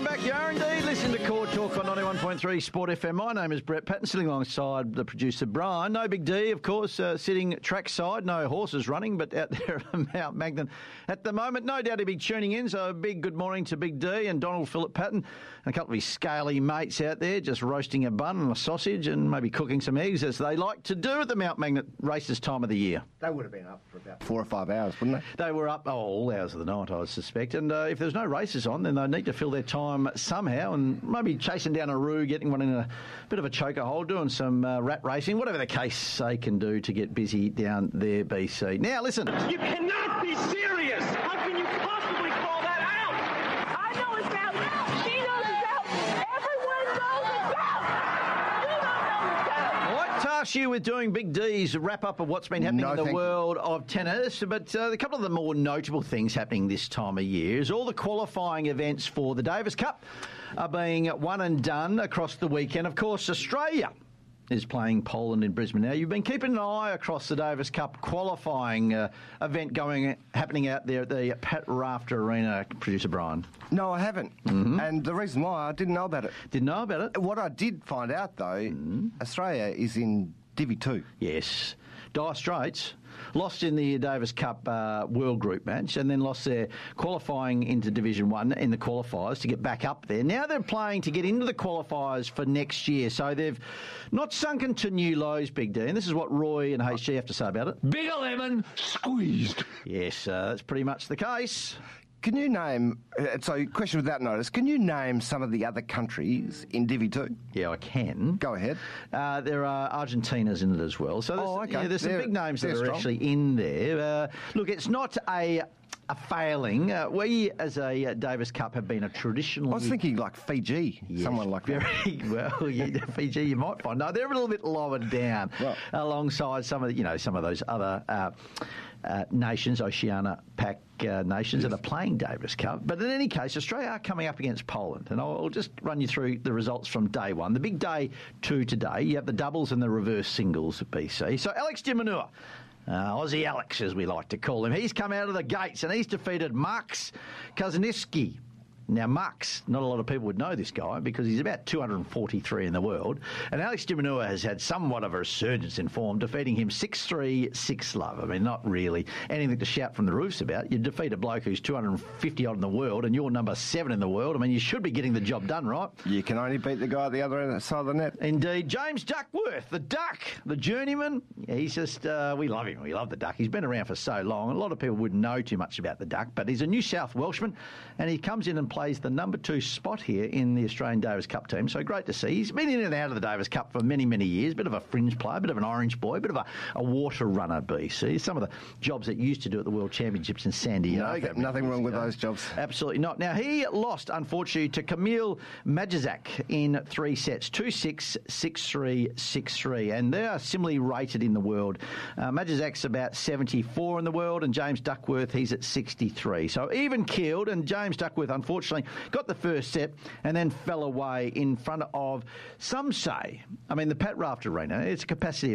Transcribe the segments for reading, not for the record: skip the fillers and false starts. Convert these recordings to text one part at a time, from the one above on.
Welcome back. You are indeed listening to Core Talk on 91.3 Sport FM. My name is Brett Patton, sitting alongside the producer Brian. No Big D, of course, sitting trackside. No horses running, but out there at Mount Magnet at the moment. No doubt he'll be tuning in, so a big good morning to Big D and Donald Philip Patton and a couple of his scaly mates out there just roasting a bun and a sausage and maybe cooking some eggs, as they like to do at the Mount Magnet races time of the year. They would have been up for about 4 or 5 hours, wouldn't they? They were up all hours of the night, I suspect. And if there's no races on, then they need to fill their time somehow, and maybe chasing down a roo, getting one in a bit of a choker hole, doing some rat racing, whatever the case they can do to get busy down there, BC. Now, listen. You cannot be serious! How can you possibly call that out? I know it's out. She knows it's out. Everyone knows it's out. You don't know it's out. I task you with doing Big D's wrap-up of what's been happening in the world of tennis, but a couple of the more notable things happening this time of year is all the qualifying events for the Davis Cup are being one and done across the weekend. Of course, Australia is playing Poland in Brisbane. Now, you've been keeping an eye across the Davis Cup qualifying event happening out there at the Pat Rafter Arena, producer Brian. No, I haven't. Mm-hmm. And the reason why, I didn't know about it. Didn't know about it? What I did find out, though, Australia is in Divi 2. Yes. Dire Straits lost in the Davis Cup World Group match and then lost their qualifying into Division 1 in the qualifiers to get back up there. Now they're playing to get into the qualifiers for next year. So they've not sunken to new lows, Big D. And this is what Roy and HG have to say about it. Bigger lemon squeezed. Yes, that's pretty much the case. Can you name, so question without notice, can you name some of the other countries in Divi 2? Yeah, I can. Go ahead. There are Argentina's in it as well. So there's some big names that are strong. actually in there. Look, it's not a failing. We, as a Davis Cup, have been a traditional... I was thinking like Fiji, someone like that. Well, yeah, Fiji you might find. No, they're a little bit lower down alongside some of those other nations, Oceania Pac nations that are playing Davis Cup. But in any case, Australia are coming up against Poland. And I'll just run you through the results from day one. The big day two today, you have the doubles and the reverse singles at BC. So Alex de Minaur, Aussie Alex, as we like to call him, he's come out of the gates and he's defeated Max Kazanevsky. Now, Max, not a lot of people would know this guy because he's about 243 in the world. And Alex de Minaur has had somewhat of a resurgence in form, defeating him 6-3, 6-love. I mean, not really anything to shout from the roofs about. You defeat a bloke who's 250-odd in the world and you're number 7 in the world. I mean, you should be getting the job done, right? You can only beat the guy at the other side of the net. Indeed. James Duckworth, the Duck, the journeyman. He's just, we love him. We love the Duck. He's been around for so long. A lot of people wouldn't know too much about the Duck, but he's a New South Welshman and he comes in and plays the number 2 spot here in the Australian Davis Cup team, so great to see. He's been in and out of the Davis Cup for many, many years, bit of a fringe player, bit of an orange boy, bit of a water runner, BC. Some of the jobs that used to do at the World Championships in San Diego. Nothing wrong with those jobs. Absolutely not. Now, he lost, unfortunately, to Kamil Majizak in 3 sets, 2-6, 6-3, 6-3, and they are similarly rated in the world. Majizak's about 74 in the world, and James Duckworth, he's at 63. So even keeled, and James Duckworth, unfortunately, got the first set and then fell away in front of, some say, I mean, the Pat Rafter Arena, it's a capacity of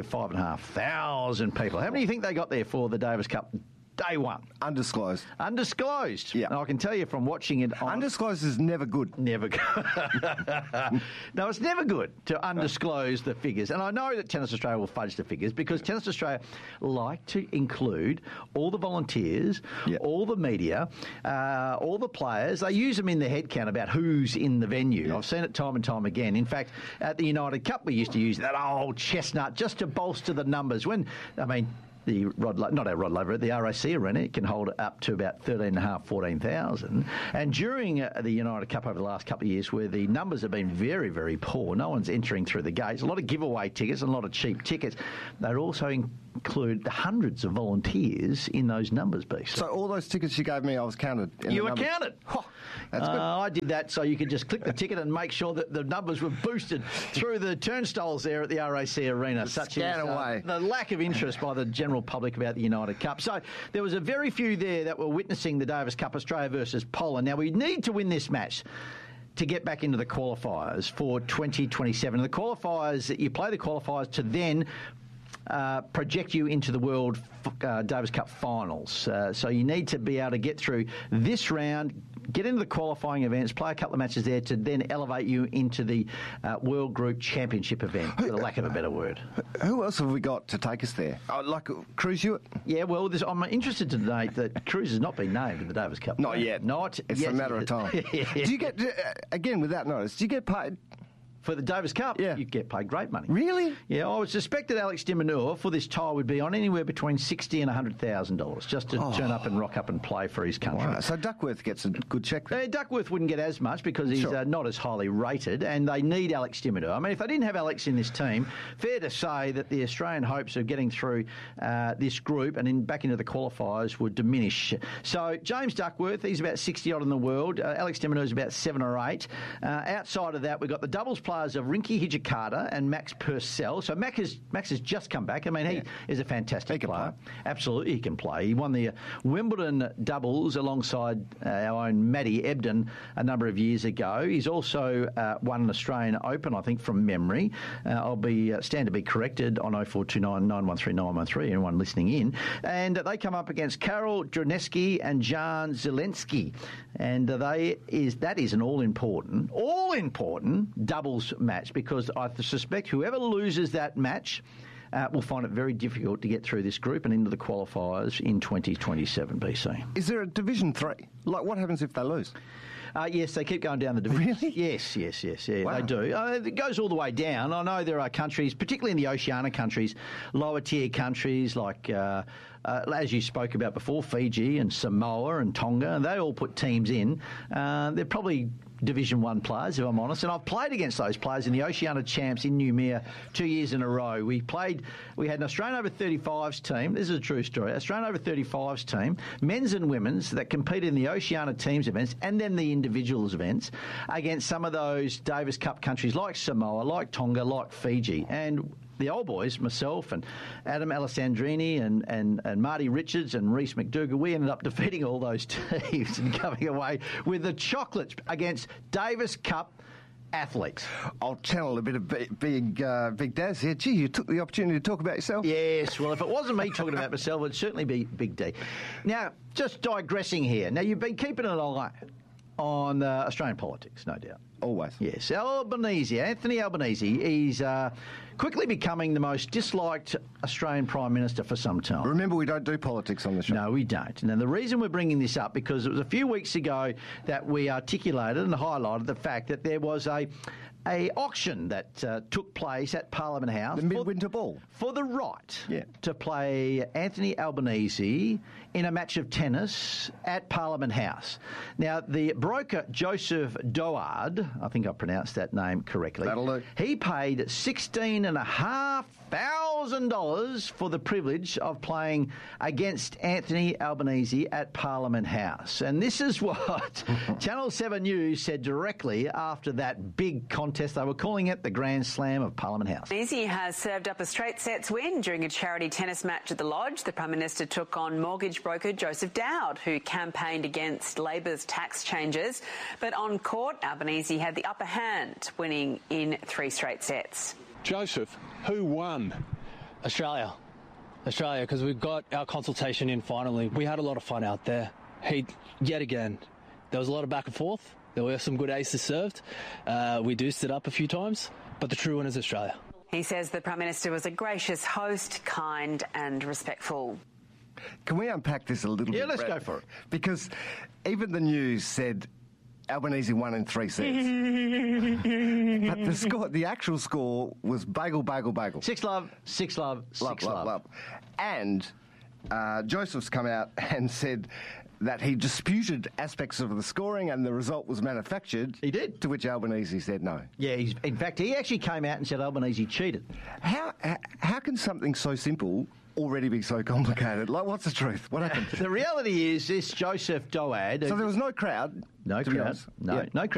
5,500 people. How many do you think they got there for the Davis Cup day one? Undisclosed. Undisclosed. Yeah. And I can tell you from watching it on... Undisclosed is never good. Never good. No, it's never good to undisclose the figures. And I know that Tennis Australia will fudge the figures because Tennis Australia like to include all the volunteers, all the media, all the players. They use them in the head count about who's in the venue. I've seen it time and time again. In fact, at the United Cup, we used to use that old chestnut just to bolster the numbers. The not our Rod Laver, at the RAC Arena, it can hold up to about 13,500, 14,000. And during the United Cup over the last couple of years, where the numbers have been very, very poor, no one's entering through the gates, a lot of giveaway tickets and a lot of cheap tickets, they also include the hundreds of volunteers in those numbers, Beast. So all those tickets you gave me, I was counted. You were counted. Oh, that's good. I did that so you could just click the ticket and make sure that the numbers were boosted through the turnstiles there at the RAC Arena. Scan away. The lack of interest by the general public about the United Cup. So there was a very few there that were witnessing the Davis Cup, Australia versus Poland. Now, we need to win this match to get back into the qualifiers for 2027. The qualifiers, you play the qualifiers to then project you into the World Davis Cup finals. So you need to be able to get through this round, get into the qualifying events, play a couple of matches there to then elevate you into the World Group Championship event, for the lack of a better word. Who else have we got to take us there? Like Cruz Hewitt? Yeah, well, I'm interested to note that Cruz has not been named in the Davis Cup. Not yet. It's a matter of time. Do you get, again, without notice, do you get paid? For the Davis Cup, yeah, you get paid great money. Really? Yeah, I would suspect that Alex de Minaur for this tie would be on anywhere between $60,000 and $100,000 just to turn up and rock up and play for his country. Wow. So Duckworth gets a good check. Duckworth wouldn't get as much because he's not as highly rated, and they need Alex de Minaur. I mean, if they didn't have Alex in this team, fair to say that the Australian hopes of getting through this group and back into the qualifiers would diminish. So James Duckworth, he's about 60-odd in the world. Alex de Minaur is about 7 or 8. Outside of that, we've got the doubles players of Rinky Hijikata and Max Purcell. So Max has just come back. I mean, he is a fantastic player. Absolutely, he can play. He won the Wimbledon doubles alongside our own Matty Ebden a number of years ago. He's also won an Australian Open, I think, from memory. I'll stand to be corrected on 0429 913 913, anyone listening in. And they come up against Karol Droneski and Jan Zelensky. And that is an all-important doubles match, because I suspect whoever loses that match will find it very difficult to get through this group and into the qualifiers in 2027, BC. Is there a Division 3? Like, what happens if they lose? Yes, they keep going down the division. Really? Yes, Wow. they do. It goes all the way down. I know there are countries, particularly in the Oceania countries, lower-tier countries like, as you spoke about before, Fiji and Samoa and Tonga, and they all put teams in. They're probably Division 1 players, if I'm honest, and I've played against those players in the Oceania Champs in Noumea 2 years in a row. We had an Australian over 35s team. This is a true story. Australian over 35s team, men's and women's, that competed in the Oceania teams events and then the individuals events against some of those Davis Cup countries like Samoa, like Tonga, like Fiji, and the old boys, myself and Adam Alessandrini and Marty Richards and Reece McDougall, we ended up defeating all those teams and coming away with the chocolates against Davis Cup athletes. I'll channel a bit of Big Daz here. Gee, you took the opportunity to talk about yourself. Yes, well, if it wasn't me talking about myself, it'd certainly be Big D. Now, just digressing here. Now, you've been keeping an eye on Australian politics, no doubt. Always. Yes. Anthony Albanese, he's quickly becoming the most disliked Australian Prime Minister for some time. Remember, we don't do politics on the show. No, we don't. Now, the reason we're bringing this up, because it was a few weeks ago that we articulated and highlighted the fact that there was a auction that took place at Parliament House. The Midwinter Ball. For the right to play Anthony Albanese in a match of tennis at Parliament House. Now, the broker, Joseph Doard, I think I pronounced that name correctly. That'll do. He paid $16,500 for the privilege of playing against Anthony Albanese at Parliament House. And this is what Channel 7 News said directly after that big contest. They were calling it the Grand Slam of Parliament House. Albanese has served up a straight sets win during a charity tennis match at the Lodge. The Prime Minister took on mortgage broker Joseph Dowd, who campaigned against Labor's tax changes. But on court, Albanese had the upper hand, winning in 3 straight sets. Joseph, who won? Australia, because we got our consultation in finally. We had a lot of fun out there. Yet again, there was a lot of back and forth. There were some good aces served. We deuced it up a few times, but the true winner is Australia. He says the Prime Minister was a gracious host, kind and respectful. Can we unpack this a little bit? Yeah, let's go for it. Because even the news said Albanese won in 3 sets. But the actual score was bagel, bagel, bagel. 6-love, 6-love, 6-love. And Joseph's come out and said that he disputed aspects of the scoring and the result was manufactured. He did. To which Albanese said no. Yeah, in fact, he actually came out and said Albanese cheated. How can something so simple already be so complicated? Like, what's the truth? What happened? The reality is this Joseph Doad... So there was no crowd? No crowd. No crowd.